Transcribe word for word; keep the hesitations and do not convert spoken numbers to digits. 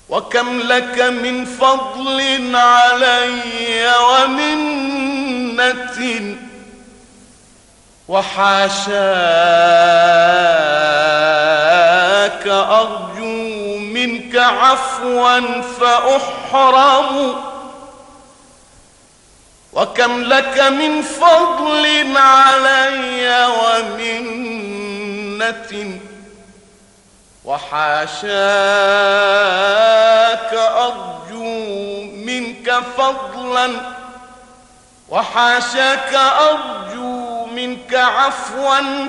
وكم لك من فضل علي ومنة، وحاشاك أرجو منك عفوا فأحرم. وكم لك من فضل علي ومنة، وحاشاك أرجو منك فضلا، وحاشاك أرجو منك عفوا